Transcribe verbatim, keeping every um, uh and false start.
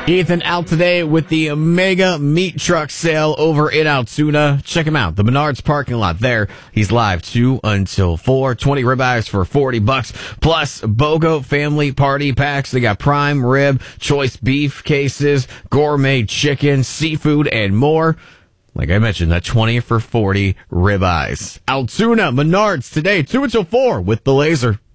Ethan out today with the Mega Meat Truck sale over in Altoona. Check him out, the Menards parking lot there. He's live two until four. twenty ribeyes for forty bucks, plus BOGO family party packs. They got prime rib, choice beef cases, gourmet chicken, seafood, and more. Like I mentioned, that twenty for forty ribeyes. Altoona Menards today, two until four with the laser.